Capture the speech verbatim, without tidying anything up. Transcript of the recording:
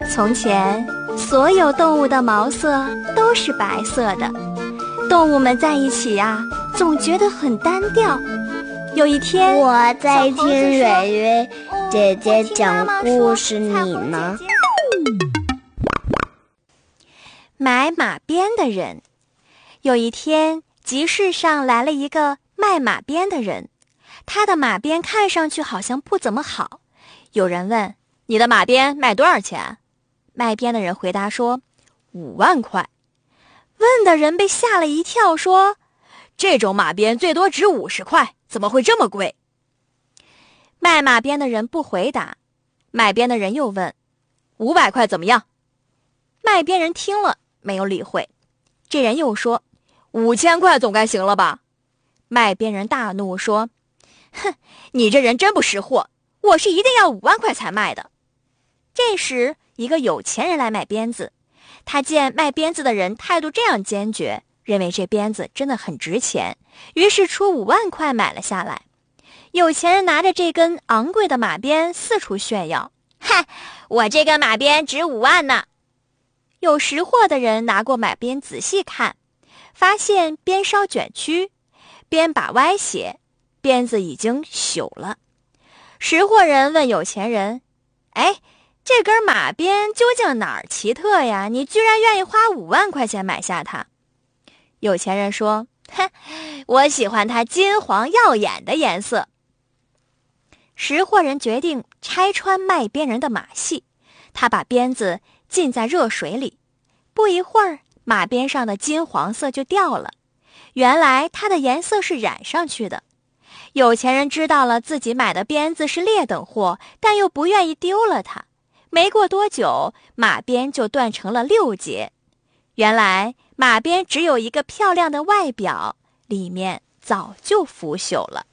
从前，所有动物的毛色都是白色的，动物们在一起呀、啊，总觉得很单调。有一天， 我在听蕊蕊姐姐讲故事，你呢？ 买马鞭的人。有一天，集市上来了一个卖马鞭的人，他的马鞭看上去好像不怎么好。有人问：“你的马鞭卖多少钱？”卖鞭的人回答说：“五万块。”问的人被吓了一跳，说：“这种马鞭最多值五十块，怎么会这么贵？”卖马鞭的人不回答，卖鞭的人又问：“五百块怎么样？”卖鞭人听了没有理会，这人又说：“五千块总该行了吧？”卖鞭人大怒说：“哼，你这人真不识货，我是一定要五万块才卖的。”这时，一个有钱人来买鞭子，他见卖鞭子的人态度这样坚决，认为这鞭子真的很值钱，于是出五万块买了下来。有钱人拿着这根昂贵的马鞭四处炫耀：“嗨，我这根马鞭值五万呢！”有识货的人拿过马鞭仔细看，发现鞭梢卷曲，鞭把歪斜，鞭子已经朽了。识货人问有钱人：“哎，这根马鞭究竟哪儿奇特呀？你居然愿意花五万块钱买下它？”有钱人说：“哼，我喜欢它金黄耀眼的颜色。”识货人决定拆穿卖鞭人的马戏，他把鞭子浸在热水里，不一会儿，马鞭上的金黄色就掉了。原来它的颜色是染上去的。有钱人知道了自己买的鞭子是劣等货，但又不愿意丢了它。没过多久，马鞭就断成了六截。原来马鞭只有一个漂亮的外表，里面早就腐朽了。